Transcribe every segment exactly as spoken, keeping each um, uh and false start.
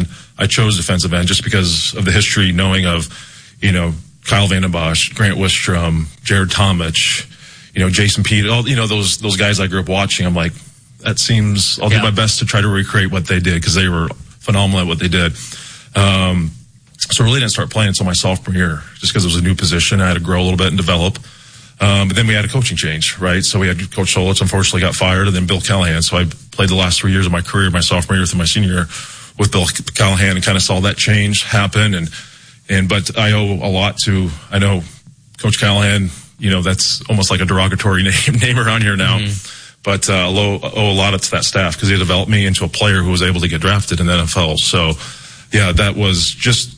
end. I chose defensive end just because of the history, knowing of, you know, Kyle Vanden Bosch, Grant Wistrom, Jared Tomich, you know, Jason Pete, all, you know, those, those guys I grew up watching. I'm like, that seems, I'll yeah. do my best to try to recreate what they did because they were phenomenal at what they did. Um, so really didn't start playing until my sophomore year just because it was a new position. I had to grow a little bit and develop. Um, but then we had a coaching change, right? So we had Coach Solich, unfortunately, got fired, and then Bill Callahan. So I played the last three years of my career, my sophomore year through my senior year, with Bill Callahan, and kind of saw that change happen. And and but I owe a lot to, I know Coach Callahan. You know, that's almost like a derogatory name name around here now. Mm-hmm. But uh, I owe a lot to that staff because they developed me into a player who was able to get drafted in the N F L. So, yeah, that was just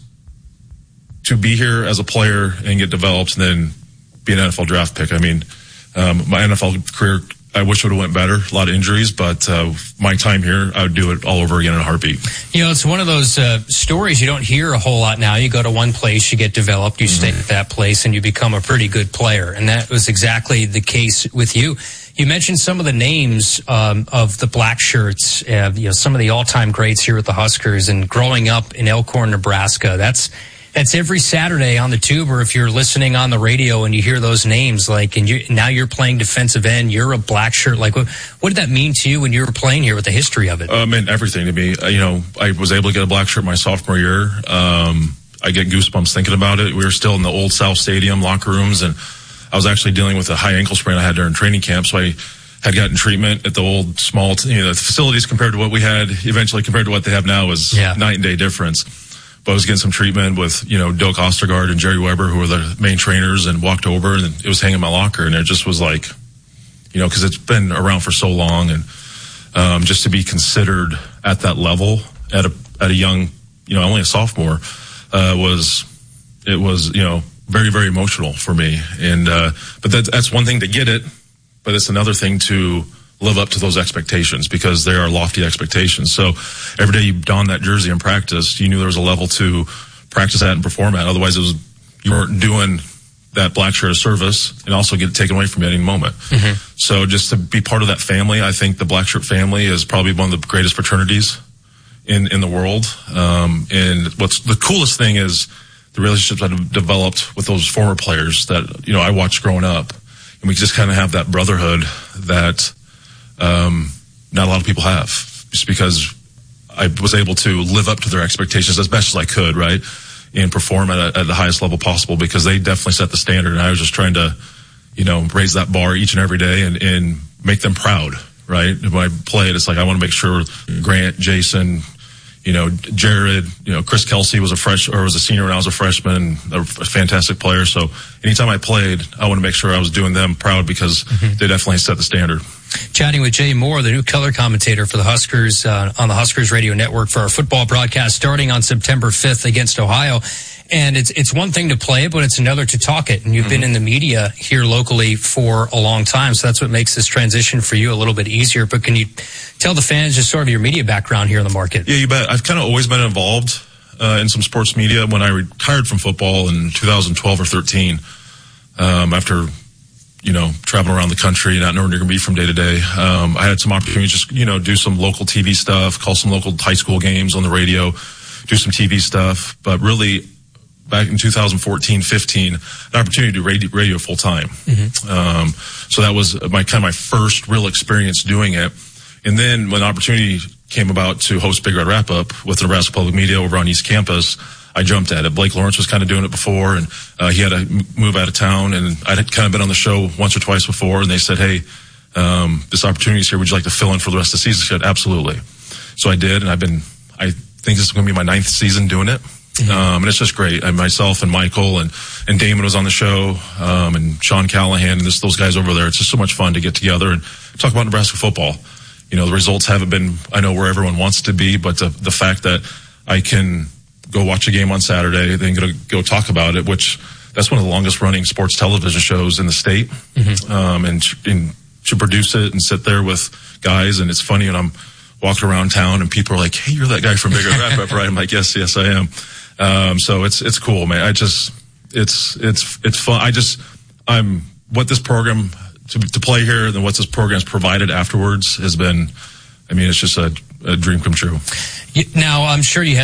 to be here as a player and get developed, and then be an N F L draft pick. I mean, um, my N F L career, I wish it would have went better. A lot of injuries, but uh, my time here, I would do it all over again in a heartbeat. You know, it's one of those uh, stories you don't hear a whole lot now. You go to one place, you get developed, you mm-hmm. stay at that place, and you become a pretty good player. And that was exactly the case with you. You mentioned some of the names um, of the black shirts, uh, you know, some of the all-time greats here with the Huskers, and growing up in Elkhorn, Nebraska. That's That's every Saturday on the tube, or if you're listening on the radio and you hear those names, like, and you, now you're playing defensive end, you're a black shirt. Like, what, what did that mean to you when you were playing here with the history of it? Uh, it meant everything to me. Uh, you know, I was able to get a black shirt my sophomore year. Um, I get goosebumps thinking about it. We were still in the old South Stadium locker rooms, and I was actually dealing with a high ankle sprain I had during training camp. So I had gotten treatment at the old small, you know, the facilities compared to what we had eventually compared to what they have now is yeah. night and day difference. But I was getting some treatment with, you know, Doak Ostergaard and Jerry Weber, who were the main trainers, and walked over, and it was hanging in my locker. And it just was like, you know, because it's been around for so long, and um, just to be considered at that level at a at a young, you know, only a sophomore, uh, was, it was, you know, very, very emotional for me. And, uh, but that, that's one thing to get it, but it's another thing to live up to those expectations, because there are lofty expectations. So every day you don that jersey and practice, you knew there was a level to practice at and perform at. Otherwise, it was, you weren't doing that black shirt of service and also get it taken away from you at any moment. Mm-hmm. So just to be part of that family, I think the black shirt family is probably one of the greatest fraternities in, in the world. Um, and what's the coolest thing is the relationships I've developed with those former players that, you know, I watched growing up. And we just kind of have that brotherhood that, um, not a lot of people have, just because I was able to live up to their expectations as best as I could, right? And perform at, a, at the highest level possible, because they definitely set the standard. And I was just trying to, you know, raise that bar each and every day and, and make them proud, right? When I play it, it's like I want to make sure Grant, Jason, you know, Jared, you know, Chris Kelsey was a fresh or was a senior when I was a freshman, a fantastic player. So anytime I played, I want to make sure I was doing them proud, because mm-hmm. they definitely set the standard. Chatting with Jay Moore, the new color commentator for the Huskers uh, on the Huskers Radio Network for our football broadcast starting on September fifth against Ohio. And it's it's one thing to play it, but it's another to talk it. And you've mm-hmm. been in the media here locally for a long time, so that's what makes this transition for you a little bit easier. But can you tell the fans just sort of your media background here in the market? Yeah, you bet. I've kind of always been involved uh, in some sports media. When I retired from football in two thousand twelve or thirteen, um, after, you know, traveling around the country, not knowing you're going to be from day to day, um, I had some opportunities to just, you know, do some local T V stuff, call some local high school games on the radio, do some T V stuff. But really, back in two thousand fourteen, fifteen, an opportunity to do radio, radio full time. Mm-hmm. Um, so that was my kind of my first real experience doing it. And then when the opportunity came about to host Big Red Wrap Up with the Nebraska Public Media over on East Campus, I jumped at it. Blake Lawrence was kind of doing it before, and uh, he had to move out of town, and I had kind of been on the show once or twice before, and they said, hey, um, this opportunity is here. Would you like to fill in for the rest of the season? I said, absolutely. So I did, and I've been, I think this is going to be my ninth season doing it. Mm-hmm. Um, and it's just great. I, myself and Michael and, and Damon was on the show, um, and Sean Callahan and this, those guys over there. It's just so much fun to get together and talk about Nebraska football. You know, the results haven't been, I know, where everyone wants to be, but the, the fact that I can go watch a game on Saturday, then go, go talk about it, which that's one of the longest running sports television shows in the state. Mm-hmm. Um, and, and to produce it and sit there with guys, and it's funny, and I'm walking around town and people are like, hey, you're that guy from Big Red Wrap Up, right? I'm like, yes, yes, I am. Um, so it's, it's cool, man. I just, it's, it's, it's fun. I just, I'm, what this program, to, to play here, and what this program's provided afterwards has been, I mean, it's just a, a dream come true. Now, I'm sure you had